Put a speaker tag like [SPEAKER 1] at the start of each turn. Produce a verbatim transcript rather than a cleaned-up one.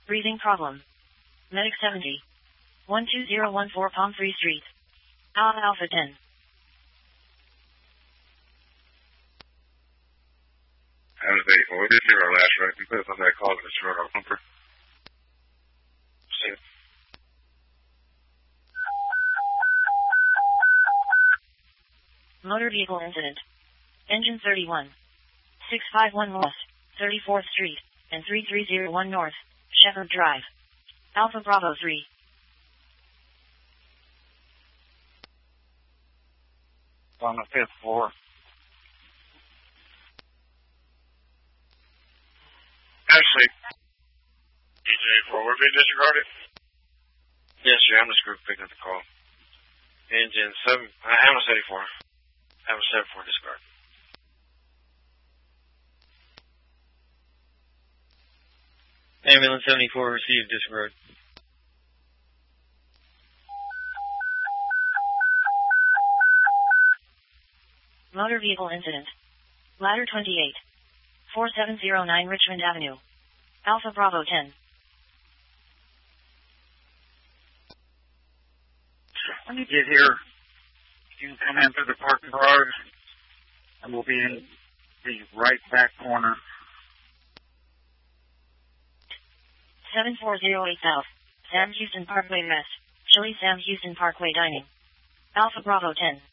[SPEAKER 1] Breathing problem. Medic seventy. one two zero one four Palm Free Street. Alpha Alpha ten.
[SPEAKER 2] Alpha eighty-four, this is our last record. Put us on that call to the short off number. See.
[SPEAKER 1] Motor vehicle incident. Engine thirty-one. six five one West, thirty-fourth Street, and three three zero one North, Shepherd Drive. Alpha Bravo three.
[SPEAKER 2] On the fifth floor. Actually, D J four, we're being disregarded? Yes, sir, I'm the group picking up the call. Engine seven, uh, Ambulance eighty-four. Ambulance seventy-four, discard.
[SPEAKER 3] Ambulance seventy-four received, disregard.
[SPEAKER 1] Motor vehicle incident. Ladder twenty-eight. four seven zero nine Richmond Avenue. Alpha Bravo ten.
[SPEAKER 4] When you get here, you can come in through the parking garage, and we'll be in the right back corner.
[SPEAKER 1] seven four zero eight South. Sam Houston Parkway West. Chili Sam Houston Parkway Dining. Alpha Bravo ten.